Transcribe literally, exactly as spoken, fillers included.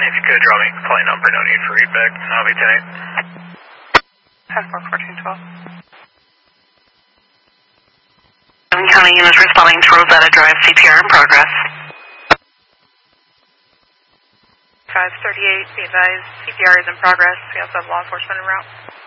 If you could draw me plane number, no need for feedback. I'll be ten eight. Passport fourteen twelve. County units responding to Rosetta Drive, C P R in progress. five thirty-eight, be advised, C P R is in progress. We also have law enforcement en route.